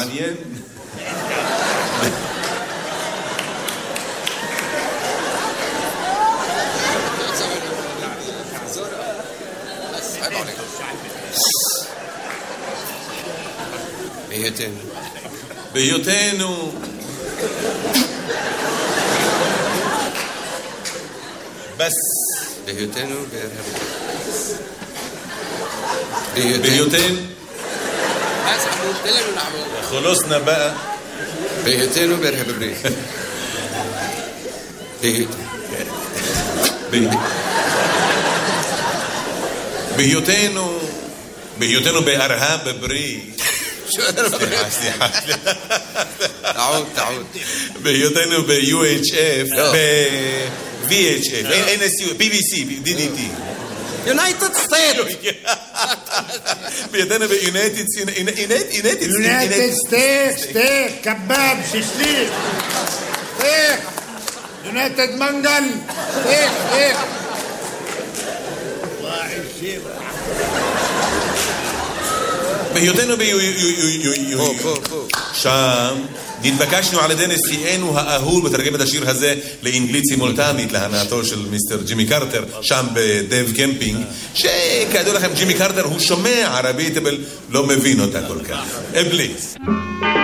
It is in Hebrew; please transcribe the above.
מעניין. בהיותנו בס בהיותנו בהיותנו خلصنا بقى בהיותנו בארהב הברית בהיותנו בארהב הברית تعود בהיותנו ב-UHF ב-VHF NSU BBC DDT United States בהיותנו ב-United States steak كباب شيشليك steak United منقل steak בהיותנו שם נתבקשנו על ידי נשיאנו האהוב לתרגם את השיר הזה לאנגלית סימולטנית להנאתו של מיסטר ג'ימי קרטר שם בדב קמפינג, שכידוע לכם ג'ימי קרטר הוא שומע ערבית אבל לא מבין אותה כל כך. פליז